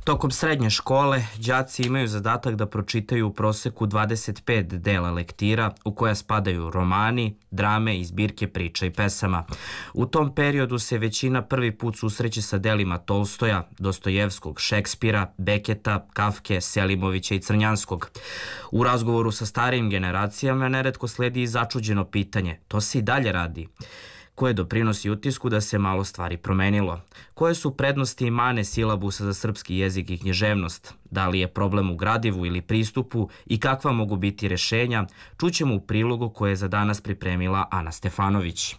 Tokom srednje škole, đaci imaju zadatak da pročitaju u proseku 25 dela lektira u koja spadaju romani, drame i zbirke priča i pesama. U tom periodu se većina prvi put susreće sa delima Tolstoja, Dostojevskog, Šekspira, Beketa, Kafke, Selimovića i Crnjanskog. U razgovoru sa starijim generacijama neretko sledi i začuđeno pitanje: to se i dalje radi? Koje doprinosi utisku da se malo stvari promenilo? Koje su prednosti i mane silabusa za srpski jezik i književnost? Da li je problem u gradivu ili pristupu i kakva mogu biti rešenja? Čućemo u prilogu koje je za danas pripremila Ana Stefanović.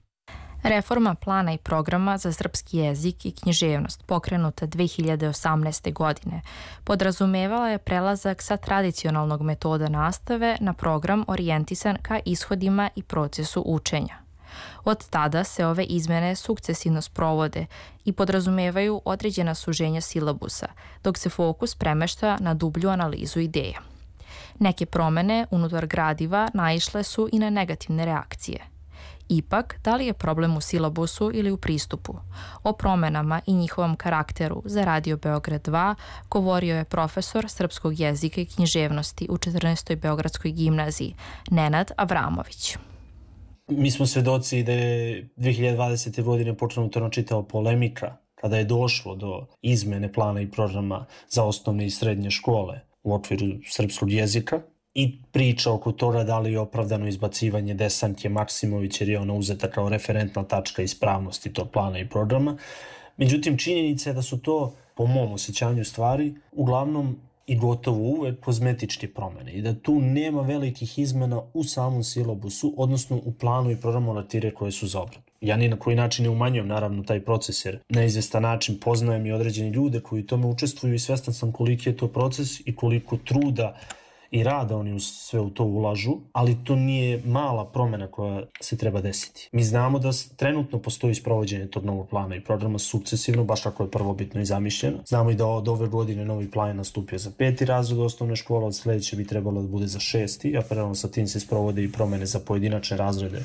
Reforma plana i programa za srpski jezik i književnost, pokrenuta 2018. godine, podrazumevala je prelazak sa tradicionalnog metoda nastave na program orijentisan ka ishodima i procesu učenja. Od tada se ove izmene sukcesivno sprovode i podrazumevaju određena suženja silabusa, dok se fokus premešta na dublju analizu ideja. Neke promene unutar gradiva naišle su i na negativne reakcije. Ipak, da li je problem u silabusu ili u pristupu? O promenama i njihovom karakteru za Radio Beograd 2 govorio je profesor srpskog jezika i književnosti u 14. Beogradskoj gimnaziji, Nenad Avramović. Mi smo svedoci da je 2020. godine pokrenuta čitava polemika kada je došlo do izmene plana i programa za osnovne i srednje škole u okviru srpskog jezika i priča oko toga da li je opravdano izbacivanje Desanke Maksimović jer je ona uzeta kao referentna tačka ispravnosti tog plana i programa. Međutim, činjenica je da su to, po mom osjećanju stvari, uglavnom i gotovo uvek kozmetičke promene i da tu nema velikih izmena u samom silabusu, odnosno u planu i programu lektire koje su za obradu. Ja ni na koji način ne umanjujem naravno taj proces jer na izvestan način poznajem i određene ljude koji u tome učestvuju i svestan sam koliki je to proces i koliko truda i rada oni sve u to ulažu, ali to nije mala promena koja se treba desiti. Mi znamo da trenutno postoji sprovođenje tog novog plana i programa sukcesivno, baš kako je prvobitno i zamišljeno. Znamo i da od ove godine novi plan je nastupio za 5. razred osnovne škole, od sledeće bi trebalo da bude za 6. a paralelno sa tim se sprovode i promene za pojedinačne razrede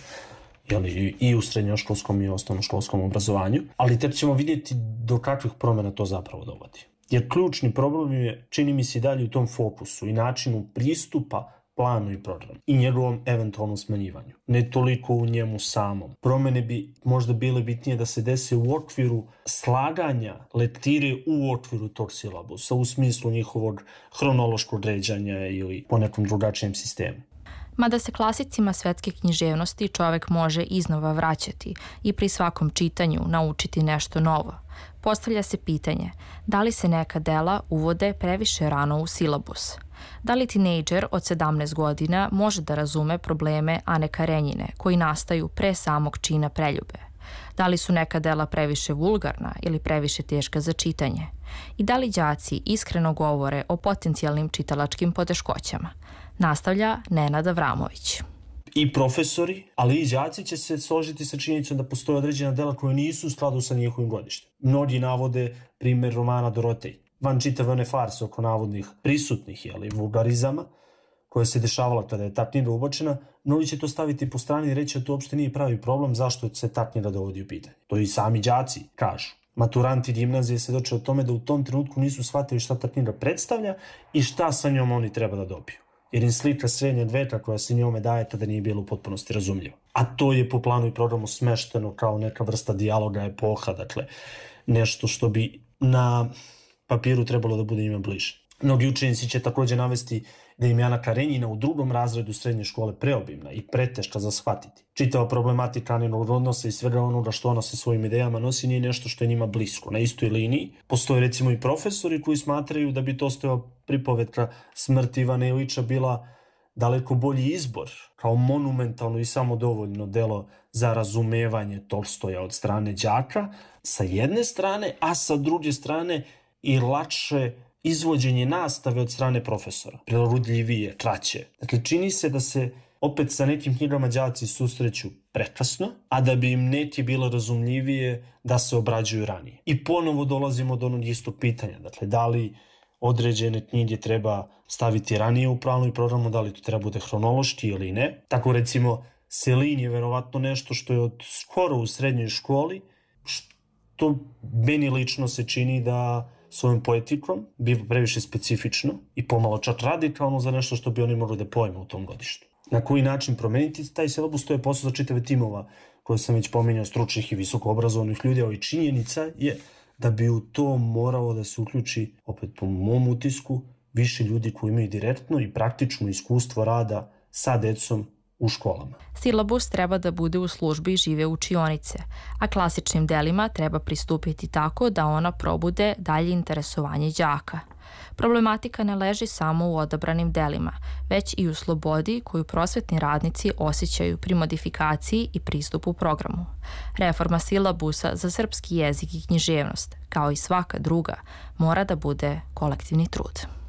i u srednjoškolskom i osnovnoškolskom obrazovanju, ali tek ćemo vidjeti do kakvih promena to zapravo dovodi. Jer ključni problem je, čini mi se, dalje u tom fokusu i načinu pristupa planu i programu i njegovom eventualnom smanjivanju. Ne toliko u njemu samom. Promene bi možda bile bitnije da se dese u okviru slaganja lektire u okviru tog silabusa, u smislu njihovog hronološkog ređanja ili po nekom drugačijem sistemu. Mada se klasicima svetske književnosti čovek može iznova vraćati i pri svakom čitanju naučiti nešto novo, postavlja se pitanje da li se neka dela uvode previše rano u silabus. Da li tinejdžer od 17 godina može da razume probleme Ane Karenjine koji nastaju pre samog čina preljube? Da li su neka dela previše vulgarna ili previše teška za čitanje? I da li đaci iskreno govore o potencijalnim čitalačkim poteškoćama? Nastavlja Nenad Avramović. I profesori, ali i đaci će se složiti sa činjenicom da postoje određena dela koje nisu u skladu sa njihovim godištem. Mnogi navode primer romana Dorotej, van čitave one farse oko navodnih prisutnih vulgarizama koja se dešavala kada je ta knjiga ubačena. Mnogi će to staviti po strani i reći da to uopšte nije pravi problem zašto se ta knjiga dovodi u pitanje. To i sami đaci kažu. Maturanti gimnazije svedoče o tome da u tom trenutku nisu shvatili šta ta knjiga predstavlja i šta sa njom oni treba da dobiju. Jer im slika srednjeg veka koja se njome daje tada nije bila u potpunosti razumljiva. A to je po planu i programu smešteno kao neka vrsta dijaloga epoha, dakle nešto što bi na papiru trebalo da bude njima bliže. Mnogi učenici će također navesti da im je Ana Karenjina u 2. razredu srednje škole preobimna i preteška za shvatiti. Čitava problematika Aninog odnosa i svega onoga što ona sa svojim idejama nosi nije nešto što je njima blisko. Na istoj liniji postoje recimo i profesori koji smatraju da bi Tolstojeva pripovetka Smrt Ivana Ilića bila daleko bolji izbor, kao monumentalno i samodovoljno delo za razumevanje Tolstoja od strane đaka sa jedne strane, a sa druge strane i lakše izvođenje nastave od strane profesora, prilagodljivije, kraće. Dakle, čini se da se opet sa nekim knjigama đaci susreću prekasno, a da bi im neki bilo razumljivije da se obrađuju ranije. I ponovo dolazimo do onog istog pitanja, dakle, da li određene knjige treba staviti ranije u planu i programu, da li to treba bude hronološki ili ne. Tako recimo, Selin je verovatno nešto što je od skoro u srednjoj školi, što meni lično se čini da svojom poetikom, biva previše specifično i pomalo čak radikalno za nešto što bi oni mogli da pojme u tom godištu. Na koji način promeniti taj silabus, to je posao za čitave timova koje sam već pominjao, stručnih i visokoobrazovanih ljudi, ali činjenica je da bi u to moralo da se uključi, opet po mom utisku, više ljudi koji imaju direktno i praktično iskustvo rada sa decom u školama. Silabus treba da bude u službi žive učionice, a klasičnim delima treba pristupiti tako da ona probude dalje interesovanje đaka. Problematika ne leži samo u odabranim delima, već i u slobodi koju prosvetni radnici osjećaju pri modifikaciji i pristupu programu. Reforma silabusa za srpski jezik i književnost, kao i svaka druga, mora da bude kolektivni trud.